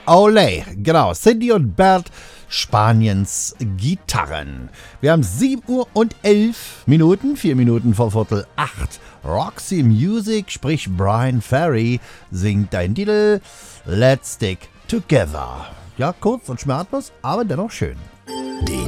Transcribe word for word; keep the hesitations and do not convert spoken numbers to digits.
Olé, genau, Cindy und Bert, Spaniens Gitarren. Wir haben sieben Uhr und elf Minuten, vier Minuten vor Viertel acht. Roxy Music, sprich Brian Ferry, singt deinen Titel Let's Stick Together. Ja, kurz und schmerzlos, aber dennoch schön. Die